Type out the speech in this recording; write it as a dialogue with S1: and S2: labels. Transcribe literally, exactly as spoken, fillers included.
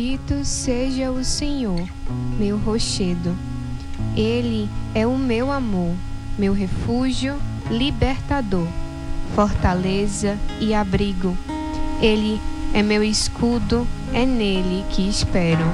S1: Bendito seja o Senhor, meu rochedo. Ele é o meu amor, meu refúgio, libertador, fortaleza e abrigo. Ele é meu escudo, é nele que espero.